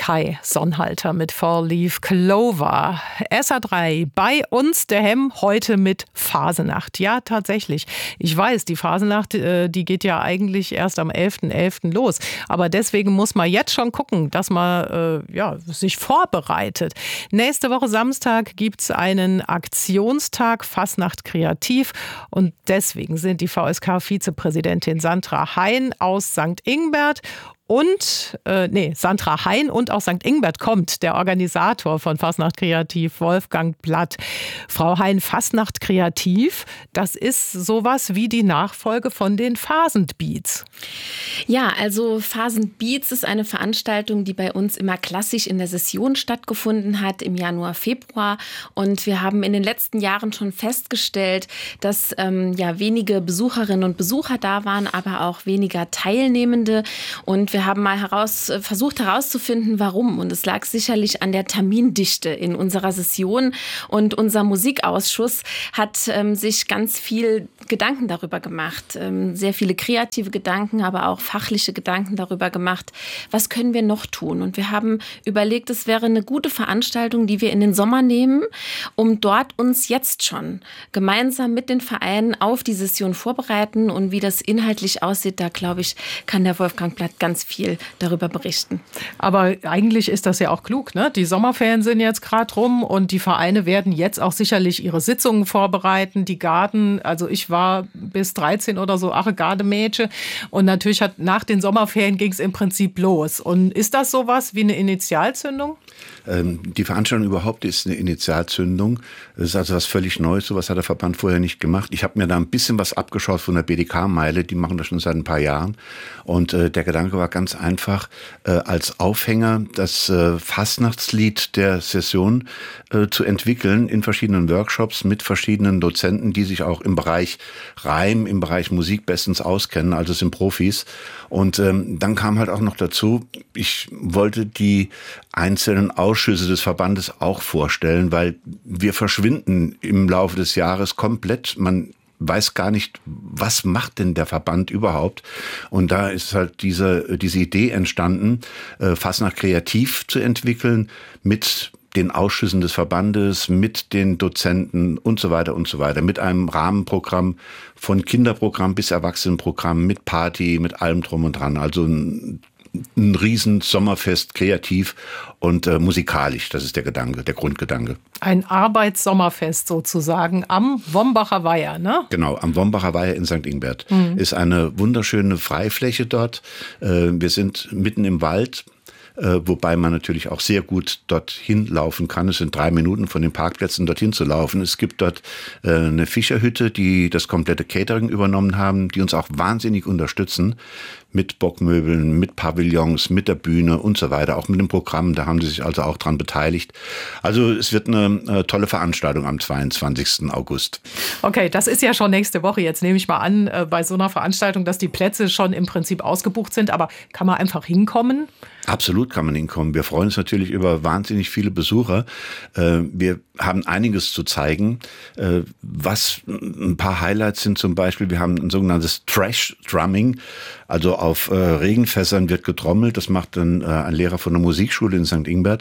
Kai Sonnhalter mit Four Leaf Clover. SA3 bei uns der Hemm heute mit Fasenacht. Ja, tatsächlich. Ich weiß, die Fasenacht, die geht ja eigentlich erst am 11.11. los. Aber deswegen muss man jetzt schon gucken, dass man sich vorbereitet. Nächste Woche Samstag gibt es einen Aktionstag Fasnacht kreativ. Und deswegen sind die VSK-Vizepräsidentin Sandra Hein aus St. Ingbert Sandra Hein und aus St. Ingbert kommt der Organisator von Fasnacht Kreativ, Wolfgang Blatt. Frau Hein, Fasnacht Kreativ, das ist sowas wie die Nachfolge von den Phasendbeats. Ja, also Phasendbeats ist eine Veranstaltung, die bei uns immer klassisch in der Session stattgefunden hat, im Januar, Februar. Und wir haben in den letzten Jahren schon festgestellt, dass wenige Besucherinnen und Besucher da waren, aber auch weniger Teilnehmende. Und wir haben mal versucht herauszufinden, warum. Und es lag sicherlich an der Termindichte in unserer Session. Und unser Musikausschuss hat sich ganz viel Gedanken darüber gemacht. Sehr viele kreative Gedanken, aber auch fachliche Gedanken darüber gemacht, was können wir noch tun. Und wir haben überlegt, es wäre eine gute Veranstaltung, die wir in den Sommer nehmen, um dort uns jetzt schon gemeinsam mit den Vereinen auf die Session vorbereiten. Und wie das inhaltlich aussieht, da glaube ich, kann der Wolfgang Blatt ganz viel darüber berichten. Aber eigentlich ist das ja auch klug, ne? Die Sommerferien sind jetzt gerade rum und die Vereine werden jetzt auch sicherlich ihre Sitzungen vorbereiten. Die Garden, also ich war bis 13 oder so Gardemädchen und natürlich nach den Sommerferien ging es im Prinzip los. Und ist das sowas wie eine Initialzündung? Die Veranstaltung überhaupt ist eine Initialzündung. Das ist also was völlig Neues. Sowas hat der Verband vorher nicht gemacht. Ich habe mir da ein bisschen was abgeschaut von der BDK-Meile. Die machen das schon seit ein paar Jahren. Und der Gedanke war ganz einfach, als Aufhänger das Fastnachtslied der Session zu entwickeln in verschiedenen Workshops mit verschiedenen Dozenten, die sich auch im Bereich Reim, im Bereich Musik bestens auskennen. Also es sind Profis. Und dann kam halt auch noch dazu, ich wollte die einzelnen Ausschüsse des Verbandes auch vorstellen, weil wir verschwinden im Laufe des Jahres komplett. Man weiß gar nicht, was macht denn der Verband überhaupt? Und da ist halt diese Idee entstanden, Fasnacht kreativ zu entwickeln mit den Ausschüssen des Verbandes, mit den Dozenten und so weiter, mit einem Rahmenprogramm von Kinderprogramm bis Erwachsenenprogramm, mit Party, mit allem drum und dran. Also ein riesen Sommerfest, kreativ und musikalisch. Das ist der Gedanke, der Grundgedanke. Ein Arbeitssommerfest sozusagen am Wombacher Weiher, ne? Genau, am Wombacher Weiher in St. Ingbert. Ist eine wunderschöne Freifläche dort. Wir sind mitten im Wald. Wobei man natürlich auch sehr gut dorthin laufen kann. Es sind 3 Minuten von den Parkplätzen dorthin zu laufen. Es gibt dort eine Fischerhütte, die das komplette Catering übernommen haben, die uns auch wahnsinnig unterstützen mit Bockmöbeln, mit Pavillons, mit der Bühne und so weiter, auch mit dem Programm. Da haben sie sich also auch dran beteiligt. Also es wird eine tolle Veranstaltung am 22. August. Okay, das ist ja schon nächste Woche. Jetzt nehme ich mal an, bei so einer Veranstaltung, dass die Plätze schon im Prinzip ausgebucht sind. Aber kann man einfach hinkommen? Absolut kann man hinkommen. Wir freuen uns natürlich über wahnsinnig viele Besucher. Wir haben einiges zu zeigen. Was ein paar Highlights sind zum Beispiel, wir haben ein sogenanntes Trash-Drumming. Also auf Regenfässern wird getrommelt. Das macht dann ein Lehrer von der Musikschule in St. Ingbert.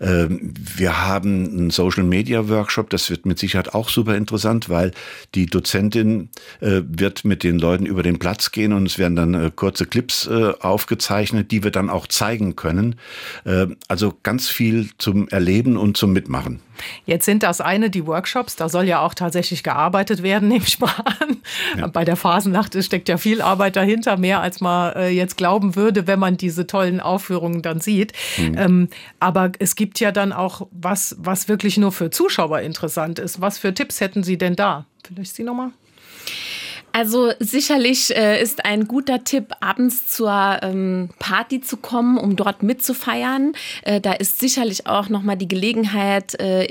Wir haben einen Social-Media-Workshop. Das wird mit Sicherheit auch super interessant, weil die Dozentin wird mit den Leuten über den Platz gehen und es werden dann kurze Clips aufgezeichnet, die wir dann auch zeigen können. Also ganz viel zum Erleben und zum Mitmachen. Jetzt sind das die Workshops, da soll ja auch tatsächlich gearbeitet werden, nehme ich mal an. Ja. Bei der Phasennacht steckt ja viel Arbeit dahinter, mehr als man jetzt glauben würde, wenn man diese tollen Aufführungen dann sieht. Aber es gibt ja dann auch was wirklich nur für Zuschauer interessant ist. Was für Tipps hätten Sie denn da? Vielleicht Sie nochmal? Also sicherlich ist ein guter Tipp, abends zur Party zu kommen, um dort mitzufeiern. Da ist sicherlich auch nochmal die Gelegenheit,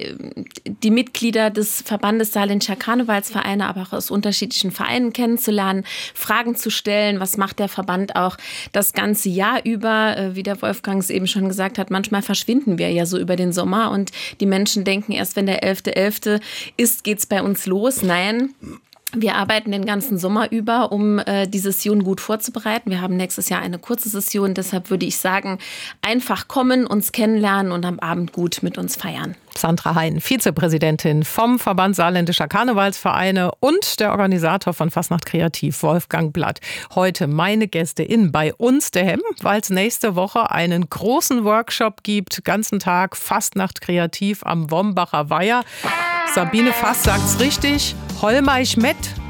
die Mitglieder des Verbandes Saarländischer Karnevalsvereine, aber auch aus unterschiedlichen Vereinen kennenzulernen, Fragen zu stellen. Was macht der Verband auch das ganze Jahr über? Wie der Wolfgang es eben schon gesagt hat, manchmal verschwinden wir ja so über den Sommer und die Menschen denken, erst wenn der 11.11. ist, geht's bei uns los. Nein. Wir arbeiten den ganzen Sommer über, um die Session gut vorzubereiten. Wir haben nächstes Jahr eine kurze Session. Deshalb würde ich sagen, einfach kommen, uns kennenlernen und am Abend gut mit uns feiern. Sandra Hein, Vizepräsidentin vom Verband Saarländischer Karnevalsvereine und der Organisator von Fasnacht Kreativ, Wolfgang Blatt. Heute meine Gäste in Bei uns der Hemm, weil es nächste Woche einen großen Workshop gibt. Ganzen Tag Fasnacht Kreativ am Wombacher Weiher. Sabine Fass sagt's richtig. Holmeich met